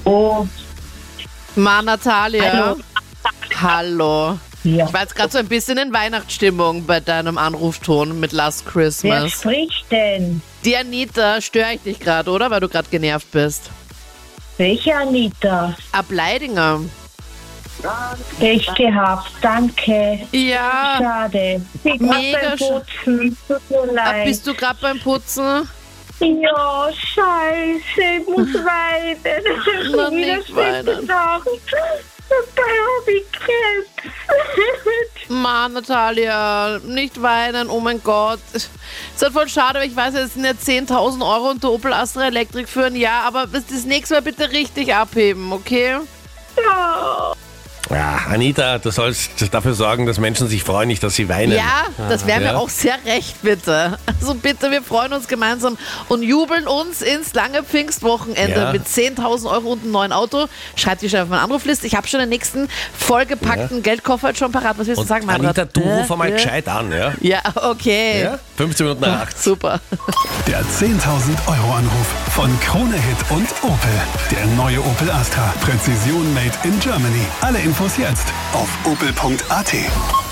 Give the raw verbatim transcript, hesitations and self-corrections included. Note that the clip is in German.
Oh, Ma, Natalia. hallo. Hallo. Ja. Ich war jetzt gerade so ein bisschen in Weihnachtsstimmung bei deinem Anrufton mit Last Wer Christmas. spricht denn? Die Anita, störe ich dich gerade, oder? Weil du gerade genervt bist. Welche Anita? Ab Leidinger. Pech gehabt, danke. Ja. Schade. Ich bin grad Mega beim sch- Putzen. Tut mir Ah, leid. bist du gerade beim Putzen? Ja, scheiße, ich muss weinen. Ich Na, bin wieder nicht weinen. schlechte Nacht. Dabei habe ich Krebs. Ma, Natalia, nicht weinen, oh mein Gott. Es ist halt voll schade, weil ich weiß, es sind ja zehntausend Euro und der Opel Astra Elektrik für ein Jahr, aber das nächste Mal bitte richtig abheben, okay? Ja. Ja, Anita, du sollst dafür sorgen, dass Menschen sich freuen, nicht, dass sie weinen. Ja, das wäre mir Ja. auch sehr recht, bitte. Also bitte, wir freuen uns gemeinsam und jubeln uns ins lange Pfingstwochenende Ja. mit zehntausend Euro und einem neuen Auto. Schreibt die schon auf meine Anrufliste. Ich habe schon den nächsten vollgepackten Geldkoffer jetzt schon parat. Was willst du Und sagen, Meinrad? Anita, du ruf Äh, einmal äh? gescheit an, ja? Ja, okay. ja? fünfzehn Minuten nach acht. Super. Der zehntausend Euro Anruf von Krone Hit und Opel. Der neue Opel Astra. Präzision made in Germany. Alle Infos jetzt auf opel punkt a t.